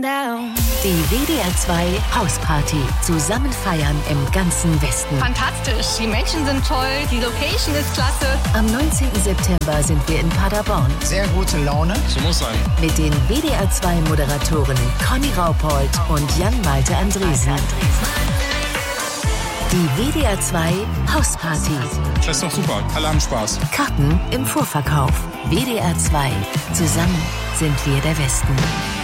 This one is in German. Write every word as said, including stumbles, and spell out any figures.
down. Die W D R zwei Hausparty. Zusammen feiern im ganzen Westen. Fantastisch, die Menschen sind toll, die Location ist klasse. Am neunzehnten September sind wir in Paderborn. Sehr gute Laune. So muss sein. Mit den W D R zwei Moderatoren Conny Raupold und Jan-Malte Andresen. Die W D R zwei Hausparty. Das ist doch super. Alle haben Spaß. Karten im Vorverkauf. W D R zwei. Zusammen sind wir der Westen.